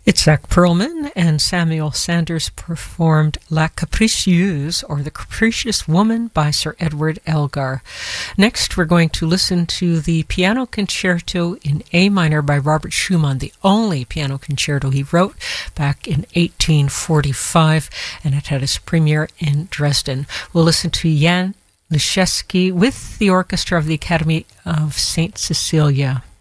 Itzhak Perlman and Samuel Sanders performed La Capricieuse, or The Capricious Woman, by Sir Edward Elgar. Next, we're going to listen to the piano concerto in A minor by Robert Schumann, the only piano concerto he wrote back in 1845, and it had its premiere in Dresden. We'll listen to Jan Liszewski with the orchestra of the Academy of St. Cecilia.